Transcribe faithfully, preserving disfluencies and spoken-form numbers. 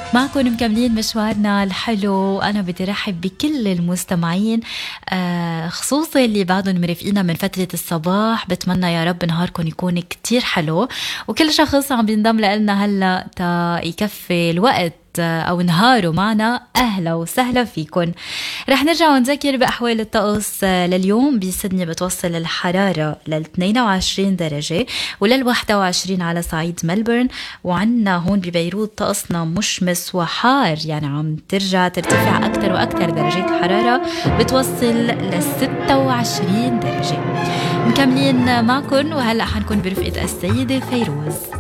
معكم مكملين مشوارنا الحلو. أنا بدي رحب بكل المستمعين، آه خصوصي اللي بعدهم مرافقينا من فترة الصباح. بتمنى يا رب نهاركم يكون كتير حلو، وكل شخص عم بينضم لنا هلأ تا يكفي الوقت أو نهاره معنا. أهلا وسهلا فيكن. رح نرجع ونذكر بأحوال الطقس لليوم. بسيدني بتوصل الحرارة لل اثنين وعشرين درجة ولل واحد وعشرين على صعيد ملبورن، وعنا هون ببيروت طقسنا مشمس وحار، يعني عم ترجع ترتفع أكتر وأكتر درجات الحرارة، بتوصل لل ستة وعشرين درجة. مكملين معكن، وهلأ حنكون برفقة السيدة فيروز.